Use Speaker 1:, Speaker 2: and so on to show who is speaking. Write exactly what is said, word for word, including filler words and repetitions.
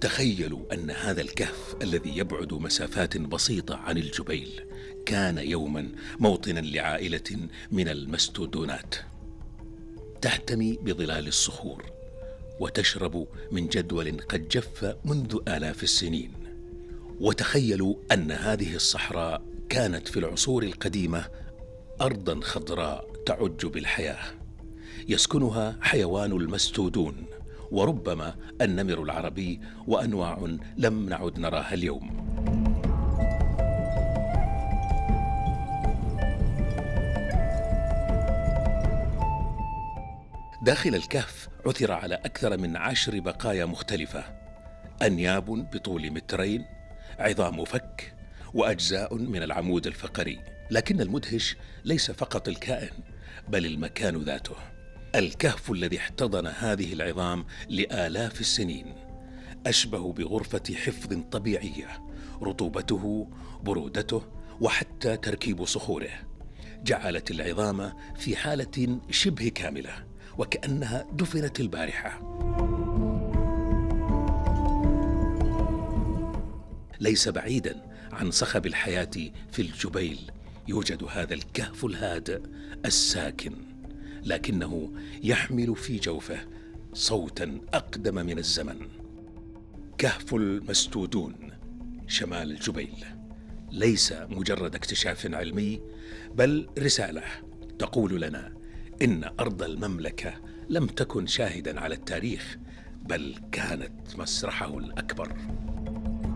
Speaker 1: تخيلوا أن هذا الكهف الذي يبعد مسافات بسيطة عن الجبيل كان يوما موطنا لعائلة من المستودونات تحتمي بظلال الصخور وتشرب من جدول قد جف منذ آلاف السنين. وتخيلوا أن هذه الصحراء كانت في العصور القديمة أرضا خضراء تعج بالحياة يسكنها حيوان المستودون، وربما النمر العربي وأنواع لم نعد نراها اليوم. داخل الكهف عثر على أكثر من عشر بقايا مختلفة، أنياب بطول مترين، عظام فك، وأجزاء من العمود الفقري. لكن المدهش ليس فقط الكائن بل المكان ذاته. الكهف الذي احتضن هذه العظام لآلاف السنين أشبه بغرفة حفظ طبيعية، رطوبته، برودته، وحتى تركيب صخوره جعلت العظام في حالة شبه كاملة وكأنها دفنت البارحة. ليس بعيدا عن صخب الحياة في الجبيل يوجد هذا الكهف الهادئ الساكن، لكنه يحمل في جوفه صوتا أقدم من الزمن. كهف المستودون شمال الجبيل ليس مجرد اكتشاف علمي، بل رسالة تقول لنا إن أرض المملكة لم تكن شاهدا على التاريخ، بل كانت مسرحه الأكبر.